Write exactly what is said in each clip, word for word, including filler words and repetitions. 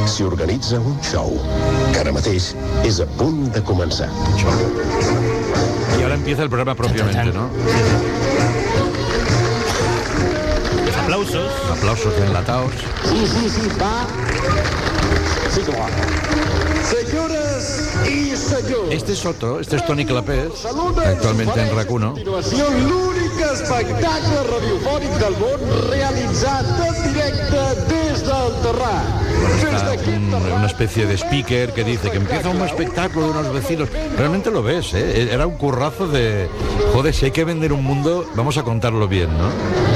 s'hi organitza un show que ara mateix és a punt de començar. Y ahora empieza el programa propiamente, ¿no? Los aplausos. Aplausos enlatados. Sí, sí, sí, va. Sí, com va. Senyores i senyors. Este es otro, este es Toni Clapés, actualmente en RAC uno. L'únic espectacle radiofònic del món realitzat en directe des del Terrat. Un, una especie de speaker que dice que empieza un espectáculo de unos vecinos. Realmente lo ves, ¿eh? Era un currazo de... Joder, si hay que vender un mundo, vamos a contarlo bien, ¿no?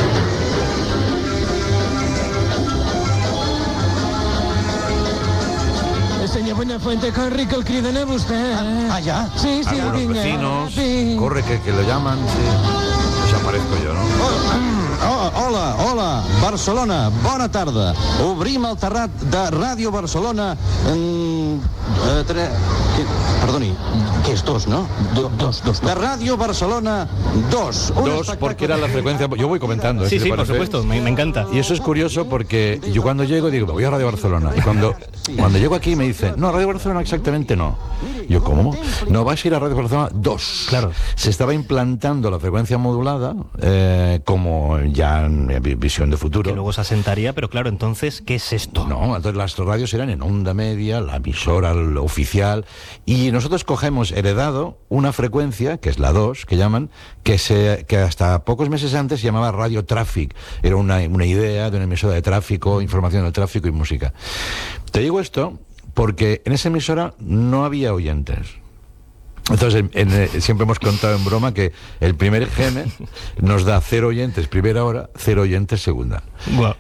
Senyor Buenafuente, corre, que el criden a vostè. Eh? Ah, ja? Sí, sí, Algunos vinga. vecinos, Sí. corre que, que lo llaman, sí. Desaparezco yo, ¿no? Oh, hola, hola, Barcelona, bona tarda. Obrim el terrat de Ràdio Barcelona en... Eh, tre... que... Perdoni, que és dos, no? Do, dos, dos. De Ràdio Barcelona dos. Un Dos, porque era la frecuencia... Yo voy comentando. ¿eh? Sí, si sí, te por parece. supuesto, me, me encanta. Y eso es curioso porque yo cuando llego digo, voy a Radio Barcelona. Y cuando, cuando llego aquí me dicen, no, Radio Barcelona exactamente no. Yo, ¿cómo? No, vas a ir a Radio Barcelona dos. Claro. Se estaba implantando la frecuencia modulada eh, como ya en visión de futuro. Que luego se asentaría, pero claro, entonces, ¿qué es esto? No, entonces las radios eran en onda media, la emisora oficial, y nosotros cogemos heredado una frecuencia, que es la dos, que llaman, que se que hasta pocos meses antes se llamaba Radio Traffic. Era una, una idea de una emisora de tráfico, información del tráfico y música. Te digo esto porque en esa emisora no había oyentes. Entonces, en, en, siempre hemos contado en broma que el primer G M nos da cero oyentes primera hora, cero oyentes segunda. Wow.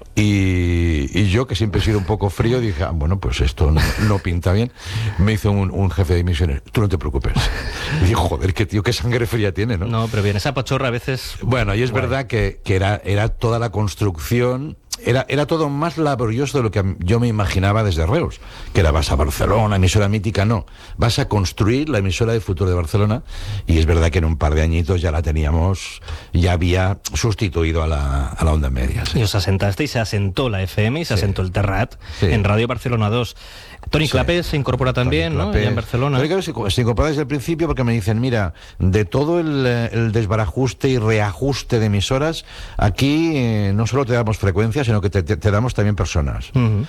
Y, y yo, que siempre he sido un poco frío, dije, ah, bueno, pues esto no, no pinta bien. Me hizo un, un jefe de emisiones, tú no te preocupes. Y digo, joder, qué tío, qué sangre fría tiene, ¿no? No, pero bien, esa pachorra a veces... Bueno, y es Guay. verdad que, que era, era toda la construcción... Era, era todo más laborioso de lo que yo me imaginaba desde Reus, que era vas a Barcelona, emisora mítica, no. Vas a construir la emisora de futuro de Barcelona, y es verdad que en un par de añitos ya la teníamos, ya había sustituido a la, a la onda media. Sí. Y os asentaste y se asentó la F M y se Sí. asentó el Terrat Sí. en Radio Barcelona dos. Toni Sí. Clapés se incorpora también, Toni ¿no? Clapés. Allá en Barcelona. Pero claro, se, se incorpora desde el principio porque me dicen, mira, de todo el, el desbarajuste y reajuste de emisoras, aquí eh, no solo te damos frecuencias, sino que te, te, te damos también personas. Uh-huh.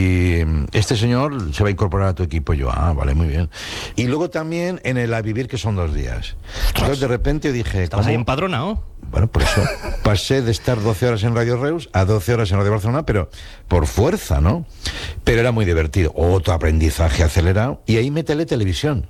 Y este señor se va a incorporar a tu equipo. Yo, ah, vale, muy bien. Y luego también en el A Vivir, que son dos días. Entonces de repente dije... ¿Estabas ahí ¿cómo? empadronado? Bueno, por eso pasé de estar doce horas en Radio Reus a doce horas en Radio Barcelona, pero por fuerza, ¿no? Pero era muy divertido. Otro aprendizaje acelerado. Y ahí me tele televisión.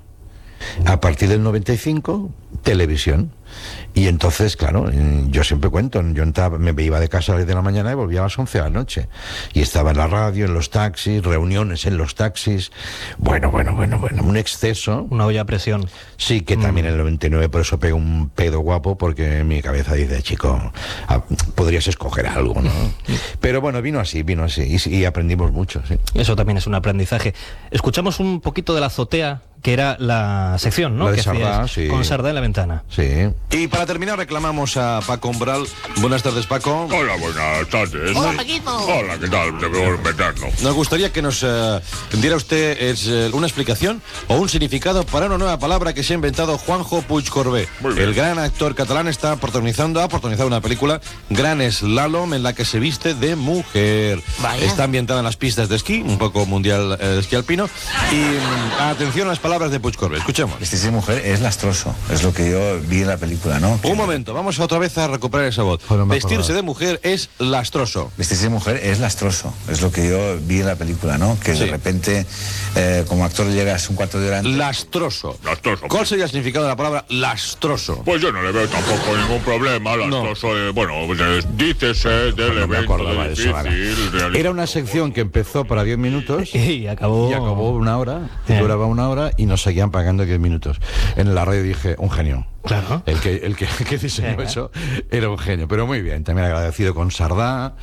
A partir del noventa y cinco, televisión. Y entonces, claro, yo siempre cuento, yo entraba, me iba de casa a las diez de la mañana y volvía a las once de la noche. Y estaba en la radio, en los taxis, reuniones en los taxis. Bueno, bueno, bueno, bueno, un exceso. Una olla a presión. Sí, que también en el noventa y nueve por eso pego un pedo guapo, porque mi cabeza dice, chico, ah, podrías escoger algo, ¿no? Pero bueno, vino así, vino así, y, y aprendimos mucho, sí. Eso también es un aprendizaje. Escuchamos un poquito de La Azotea, que era la sección, ¿no? La de que Sardá, hacíais sí. con Sardá en la ventana. Sí. Y para terminar reclamamos a Paco Umbral. Buenas tardes, Paco. Hola, buenas tardes. Hola, Paquito. Hola, ¿qué tal? Te veo inventarlo. Nos gustaría que nos eh, diera usted es, eh, una explicación o un significado para una nueva palabra que se ha inventado Juanjo Puigcorbé. Muy bien. El gran actor catalán está protagonizando, ha protagonizado una película, Gran Slalom, en la que se viste de mujer. Vaya. Está ambientada en las pistas de esquí, un poco mundial eh, de esquí alpino. Y mm, atención a las palabras de Puigcorbé. Escuchemos. Vestirse de mujer es lastroso, es lo que yo vi en la película, ¿no? Que Un momento, vamos otra vez a recuperar esa voz. Joder, me Vestirse acordaba. de mujer es lastroso. Vestirse de mujer es lastroso, es lo que yo vi en la película, ¿no? Que Sí. de repente, eh, como actor llegas un cuarto de hora antes. Lastroso. Lastroso. ¿Cuál sería el significado de la palabra lastroso? Pues yo no le veo tampoco ningún problema. Lastroso, de, bueno, pues, eh, dícese del No me evento acordaba de eso, ahora. difícil. reali- Era una sección que empezó para diez minutos Y acabó... y acabó una hora, y Eh. duraba una hora y nos seguían pagando diez minutos. En la radio dije, un genio. Claro. El que, el que, el que diseñó Venga. eso era un genio, pero muy bien, también agradecido con Sardá,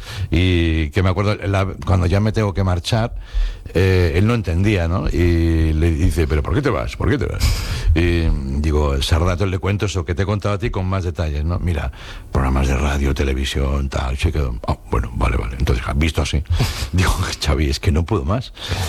y que me acuerdo, la- cuando ya me tengo que marchar, eh, él no entendía, ¿no? Y le dice, ¿pero por qué te vas? ¿Por qué te vas? Y digo, Sardá, entonces le cuento eso que te he contado a ti con más detalles, ¿no? Mira, programas de radio, televisión, tal, se quedó, ah, bueno, vale, vale, entonces, visto así, digo, Xavi, es que no puedo más.